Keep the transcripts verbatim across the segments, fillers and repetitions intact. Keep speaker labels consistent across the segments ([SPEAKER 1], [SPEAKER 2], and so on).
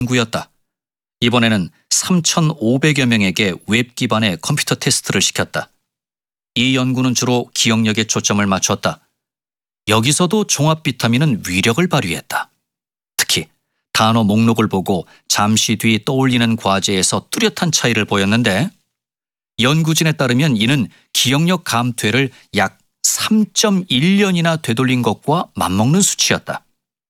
[SPEAKER 1] 연구였다. 이번에는 삼천오백여 명에게 웹 기반의 컴퓨터 테스트를 시켰다. 이 연구는 주로 기억력에 초점을 맞췄다. 여기서도 종합 비타민은 위력을 발휘했다. 특히 단어 목록을 보고 잠시 뒤 떠올리는 과제에서 뚜렷한 차이를 보였는데 연구진에 따르면 이는 기억력 감퇴를 약 삼 점 일 년이나 되돌린 것과 맞먹는 수치였다.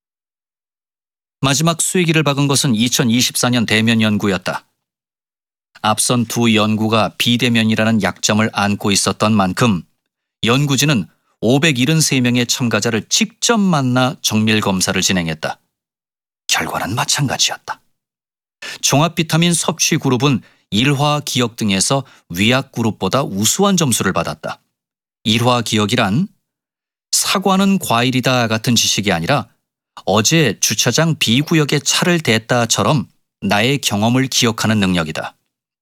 [SPEAKER 1] 마지막 쐐기를 박은 것은 이천이십사 년 대면 연구였다. 앞선 두 연구가 비대면이라는 약점을 안고 있었던 만큼 연구진은 오백칠십삼 명의 참가자를 직접 만나 정밀 검사를 진행했다. 결과는 마찬가지였다. 종합 비타민 섭취 그룹은 일화 기억 등에서 위약 그룹보다 우수한 점수를 받았다. 일화 기억이란 사과는 과일이다 같은 지식이 아니라 어제 주차장 B구역에 차를 댔다처럼 나의 경험을 기억하는 능력이다.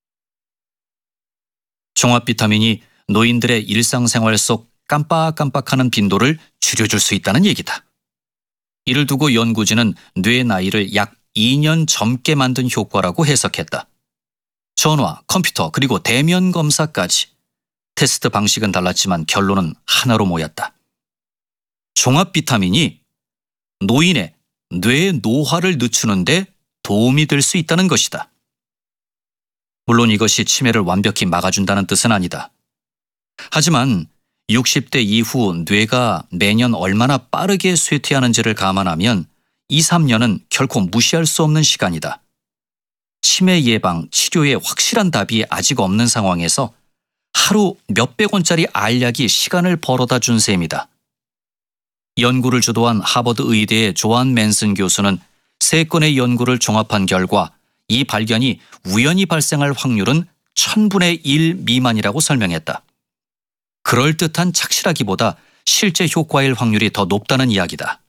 [SPEAKER 1] 종합 비타민이 노인들의 일상생활 속 깜빡깜빡하는 빈도를 줄여줄 수 있다는 얘기다. 이를 두고 연구진은 뇌 나이를 약 이 년 젊게 만든 효과라고 해석했다. 전화, 컴퓨터 그리고 대면 검사까지 테스트 방식은 달랐지만 결론은 하나로 모였다. 종합 비타민이 노인의 뇌 노화를 늦추는 데 도움이 될 수 있다는 것이다. 물론 이것이 치매를 완벽히 막아준다는 뜻은 아니다. 하지만 육십 대 이후 뇌가 매년 얼마나 빠르게 쇠퇴하는지를 감안하면 이, 삼 년은 결코 무시할 수 없는 시간이다. 치매 예방, 치료에 확실한 답이 아직 없는 상황에서 하루 몇백 원짜리 알약이 시간을 벌어다 준 셈이다. 연구를 주도한 하버드 의대의 조안 맨슨 교수는 세 건의 연구를 종합한 결과 이 발견이 우연히 발생할 확률은 천분의 일 미만이라고 설명했다. 그럴듯한 착실하기보다 실제 효과일 확률이 더 높다는 이야기다.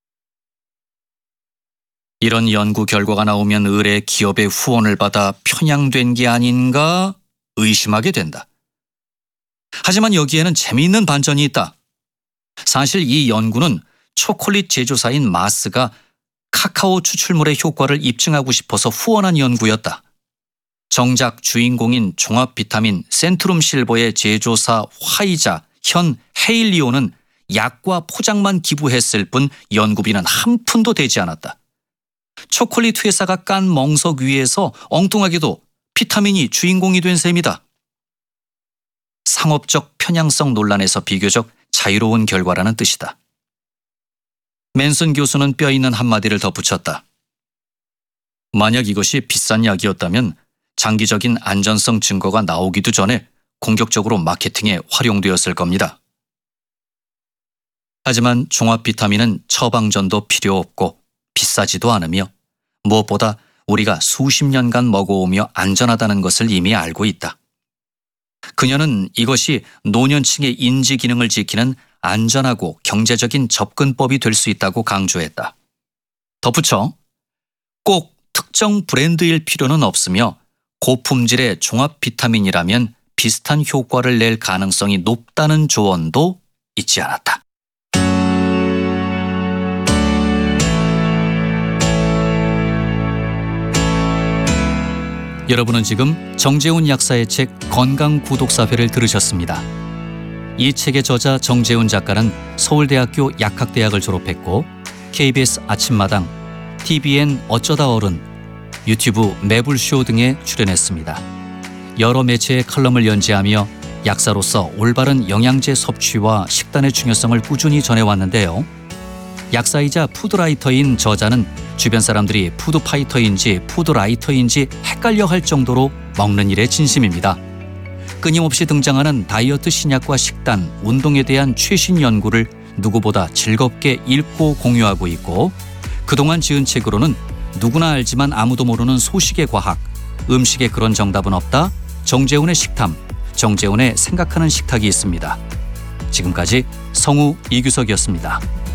[SPEAKER 1] 이런 연구 결과가 나오면 의뢰 기업의 후원을 받아 편향된 게 아닌가 의심하게 된다. 하지만 여기에는 재미있는 반전이 있다. 사실 이 연구는 초콜릿 제조사인 마스가 카카오 추출물의 효과를 입증하고 싶어서 후원한 연구였다. 정작 주인공인 종합 비타민 센트룸 실버의 제조사 화이자 현 헤일리오는 약과 포장만 기부했을 뿐 연구비는 한 푼도 되지 않았다. 초콜릿 회사가 깐 멍석 위에서 엉뚱하게도 비타민이 주인공이 된 셈이다. 상업적 편향성 논란에서 비교적 자유로운 결과라는 뜻이다. 맨슨 교수는 뼈 있는 한마디를 덧붙였다. 만약 이것이 비싼 약이었다면 장기적인 안전성 증거가 나오기도 전에 공격적으로 마케팅에 활용되었을 겁니다. 하지만 종합 비타민은 처방전도 필요 없고 비싸지도 않으며 무엇보다 우리가 수십 년간 먹어오며 안전하다는 것을 이미 알고 있다. 그녀는 이것이 노년층의 인지 기능을 지키는 안전하고 경제적인 접근법이 될 수 있다고 강조했다. 덧붙여 꼭 특정 브랜드일 필요는 없으며 고품질의 종합 비타민이라면 비슷한 효과를 낼 가능성이 높다는 조언도 잊지 않았다. 여러분은 지금 정재훈 약사의 책 건강 구독사회를 들으셨습니다. 이 책의 저자 정재훈 작가는 서울대학교 약학대학을 졸업했고 케이비에스 아침마당, 티비엔 어쩌다 어른, 유튜브 매불쇼 등에 출연했습니다. 여러 매체의 칼럼을 연재하며 약사로서 올바른 영양제 섭취와 식단의 중요성을 꾸준히 전해왔는데요. 약사이자 푸드라이터인 저자는 주변 사람들이 푸드파이터인지 푸드라이터인지 헷갈려 할 정도로 먹는 일에 진심입니다. 끊임없이 등장하는 다이어트 신약과 식단, 운동에 대한 최신 연구를 누구보다 즐겁게 읽고 공유하고 있고 그동안 지은 책으로는 누구나 알지만 아무도 모르는 소식의 과학, 음식에 그런 정답은 없다, 정재훈의 식탐, 정재훈의 생각하는 식탁이 있습니다. 지금까지 성우 이규석이었습니다.